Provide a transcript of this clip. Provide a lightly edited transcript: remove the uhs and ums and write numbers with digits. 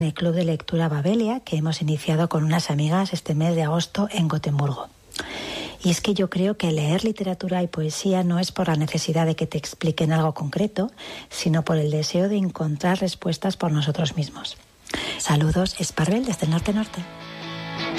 el Club de Lectura Babelia, que hemos iniciado con unas amigas este mes de agosto en Gotemburgo. Y es que yo creo que leer literatura y poesía no es por la necesidad de que te expliquen algo concreto, sino por el deseo de encontrar respuestas por nosotros mismos. Saludos, Esparvel, desde el norte-norte.